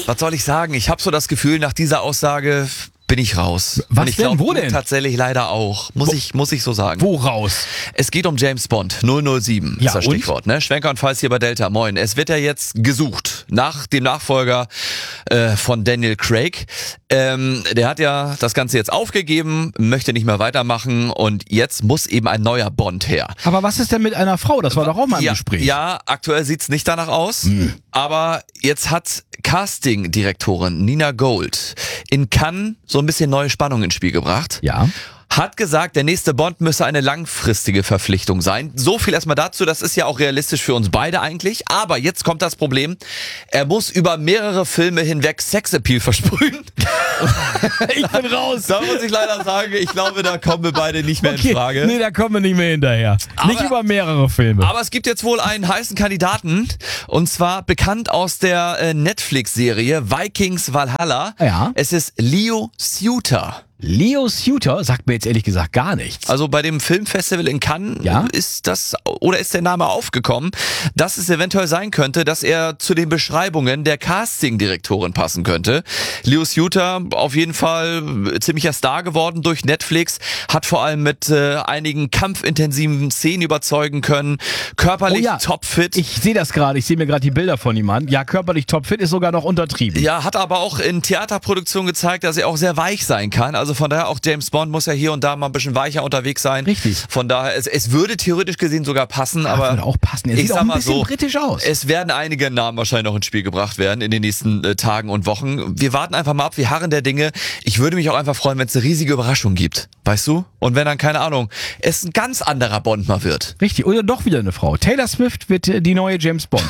Was soll ich sagen? Ich habe so das Gefühl, nach dieser Aussage bin ich raus. Was und ich denn? glaub, Wo du denn? tatsächlich leider auch. Muss ich so sagen. Wo raus? Es geht um James Bond, 007 Ja, ist das und? Stichwort. Ne? Schwenker und Falls hier bei Delta, moin. Es wird ja jetzt gesucht nach dem Nachfolger von Daniel Craig. Der hat ja das Ganze jetzt aufgegeben, möchte nicht mehr weitermachen und jetzt muss eben ein neuer Bond her. Aber was ist denn mit einer Frau? Das war doch auch mal im Gespräch. Ja, aktuell sieht's nicht danach aus, aber jetzt hat Casting-Direktorin Nina Gold in Cannes so ein bisschen neue Spannung ins Spiel gebracht. Ja. Hat gesagt, der nächste Bond müsse eine langfristige Verpflichtung sein. So viel erstmal dazu, das ist ja auch realistisch für uns beide eigentlich. Aber jetzt kommt das Problem, er muss über mehrere Filme hinweg Sexappeal versprühen. Ich bin raus. Da muss ich leider sagen, ich glaube, da kommen wir beide nicht mehr in Frage. Nee, da kommen wir nicht mehr hinterher. Nicht über mehrere Filme. Aber es gibt jetzt wohl einen heißen Kandidaten, und zwar bekannt aus der Netflix-Serie Vikings Valhalla. Ja. Es ist Leo Suter. Leo Suter sagt mir jetzt ehrlich gesagt gar nichts. Also bei dem Filmfestival in Cannes Ja? ist der Name aufgekommen, dass es eventuell sein könnte, dass er zu den Beschreibungen der Casting-Direktorin passen könnte. Leo Suter auf jeden Fall ziemlicher Star geworden durch Netflix, hat vor allem mit einigen kampfintensiven Szenen überzeugen können, körperlich topfit. Ich sehe das gerade, ich sehe mir gerade die Bilder von ihm an. Ja, körperlich topfit ist sogar noch untertrieben. Ja, hat aber auch in Theaterproduktionen gezeigt, dass er auch sehr weich sein kann. Also von daher auch James Bond muss ja hier und da mal ein bisschen weicher unterwegs sein. Richtig. Von daher, es würde theoretisch gesehen sogar passen, aber würde auch passen. Er ich sieht auch sag ein mal bisschen so, britisch aus. es werden einige Namen wahrscheinlich noch ins Spiel gebracht werden in den nächsten Tagen und Wochen. Wir warten einfach mal ab, wir harren der Dinge. Ich würde mich auch einfach freuen, wenn es eine riesige Überraschung gibt, weißt du? Und wenn dann, keine Ahnung, es ein ganz anderer Bond mal wird. Richtig, oder doch wieder eine Frau. Taylor Swift wird die neue James Bond.